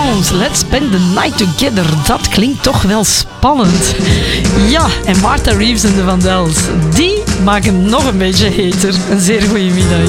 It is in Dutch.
Stones, Let's Spend the Night Together. Dat klinkt toch wel spannend. Ja, en Martha Reeves en de Vandells, die maken nog een beetje heter. Een zeer goede middag.